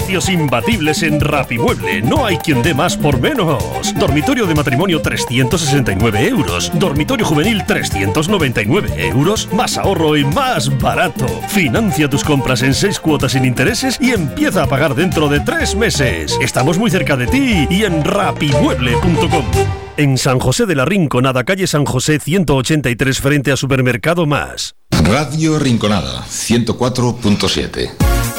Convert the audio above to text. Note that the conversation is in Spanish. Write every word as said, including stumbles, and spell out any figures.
Precios imbatibles en Rapimueble. No hay quien dé más por menos. Dormitorio de matrimonio trescientos sesenta y nueve euros. Dormitorio juvenil trescientos noventa y nueve euros. Más ahorro y más barato. Financia tus compras en seis cuotas sin intereses y empieza a pagar dentro de tres meses. Estamos muy cerca de ti y en rapimueble punto com. En San José de la Rinconada, calle San José ciento ochenta y tres, frente a Supermercado Más. Radio Rinconada ciento cuatro punto siete.